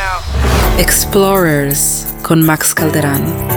Explorers con Max Calderano.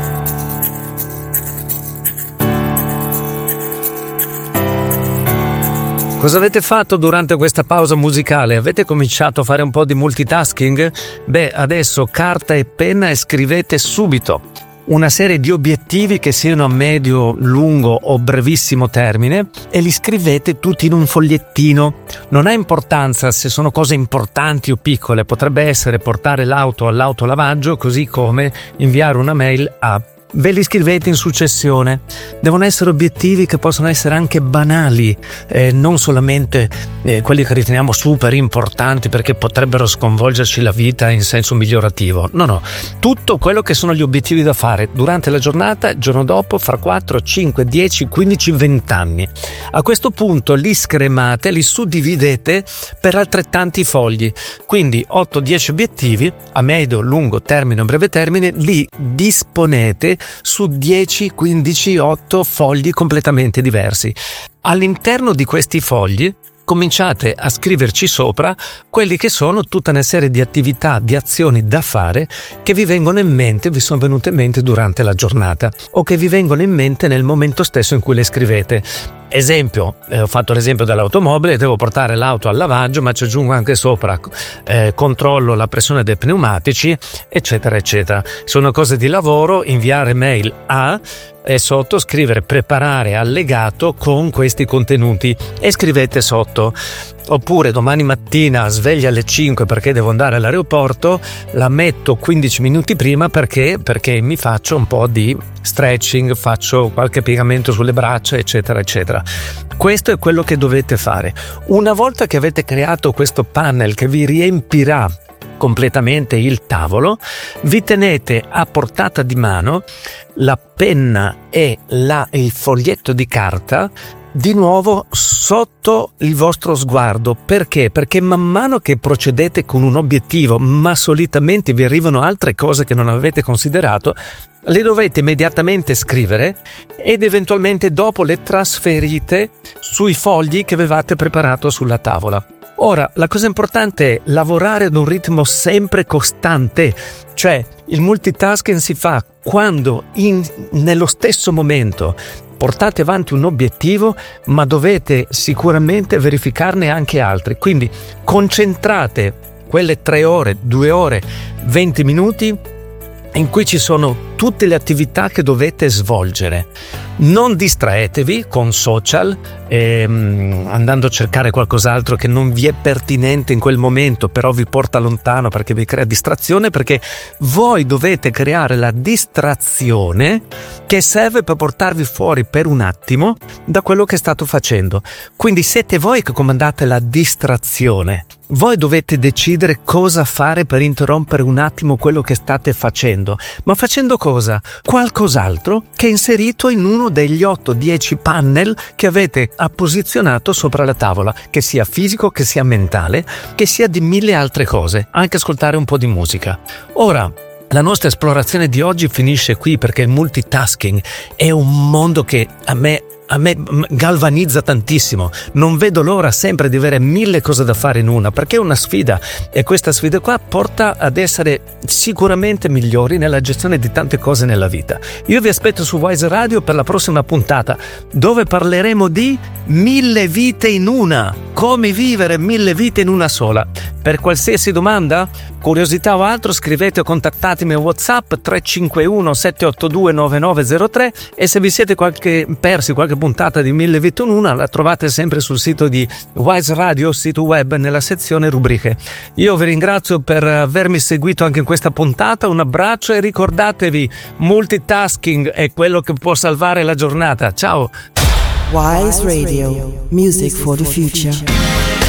Cosa avete fatto durante questa pausa musicale? Avete cominciato a fare un po' di multitasking? Beh, adesso carta e penna e scrivete subito una serie di obiettivi che siano a medio, lungo o brevissimo termine e li scrivete tutti in un fogliettino. Non ha importanza se sono cose importanti o piccole, potrebbe essere portare l'auto all'autolavaggio, così come inviare una mail a... Ve li scrivete in successione. Devono essere obiettivi che possono essere anche banali, non solamente quelli che riteniamo super importanti perché potrebbero sconvolgerci la vita in senso migliorativo. No, tutto quello che sono gli obiettivi da fare durante la giornata, il giorno dopo, fra 4, 5, 10, 15, 20 anni. A questo punto li scremate, li suddividete per altrettanti fogli. Quindi 8-10 obiettivi a medio, lungo termine o breve termine li disponete su 10, 15, 8 fogli completamente diversi. All'interno di questi fogli cominciate a scriverci sopra quelli che sono tutta una serie di attività, di azioni da fare che vi vengono in mente, vi sono venute in mente durante la giornata o che vi vengono in mente nel momento stesso in cui le scrivete. Esempio, ho fatto l'esempio dell'automobile, devo portare l'auto al lavaggio, ma ci aggiungo anche sopra controllo la pressione dei pneumatici, eccetera eccetera. Sono cose di lavoro, inviare mail a e sotto scrivere preparare allegato con questi contenuti e scrivete sotto. Oppure domani mattina sveglia alle 5 perché devo andare all'aeroporto, la metto 15 minuti prima perché mi faccio un po' di stretching, faccio qualche piegamento sulle braccia, eccetera eccetera. Questo è quello che dovete fare. Una volta che avete creato questo panel che vi riempirà completamente il tavolo, vi tenete a portata di mano la penna e il foglietto di carta di nuovo sotto il vostro sguardo. Perché? Perché man mano che procedete con un obiettivo, ma solitamente vi arrivano altre cose che non avete considerato, le dovete immediatamente scrivere ed eventualmente dopo le trasferite sui fogli che avevate preparato sulla tavola. Ora, la cosa importante è lavorare ad un ritmo sempre costante, cioè il multitasking si fa quando nello stesso momento portate avanti un obiettivo, ma dovete sicuramente verificarne anche altri. Quindi concentrate quelle 3 ore, 2 ore, 20 minuti in cui ci sono tutte le attività che dovete svolgere. Non distraetevi con social, andando a cercare qualcos'altro che non vi è pertinente in quel momento, però vi porta lontano perché vi crea distrazione, perché voi dovete creare la distrazione che serve per portarvi fuori per un attimo da quello che state facendo. Quindi siete voi che comandate la distrazione. Voi dovete decidere cosa fare per interrompere un attimo quello che state facendo. Ma facendo cosa? Qualcos'altro che è inserito in uno degli 8-10 panel che avete apposizionato sopra la tavola, che sia fisico, che sia mentale, che sia di 1000 altre cose, anche ascoltare un po' di musica. Ora, la nostra esplorazione di oggi finisce qui perché il multitasking è un mondo che a me galvanizza tantissimo. Non vedo l'ora sempre di avere 1000 cose da fare in una, perché è una sfida e questa sfida qua porta ad essere sicuramente migliori nella gestione di tante cose nella vita. Io vi aspetto su Wise Radio per la prossima puntata, dove parleremo di 1000 vite in una, come vivere 1000 vite in una sola. Per qualsiasi domanda, curiosità o altro, scrivete o contattatemi a WhatsApp 351 782 9903 e se vi siete persi qualche puntata di 1000 vite in una, la trovate sempre sul sito di Wise Radio, sito web, nella sezione rubriche. Io vi ringrazio per avermi seguito anche in questa puntata, un abbraccio e ricordatevi, multitasking è quello che può salvare la giornata. Ciao! Wise Radio, music for the future.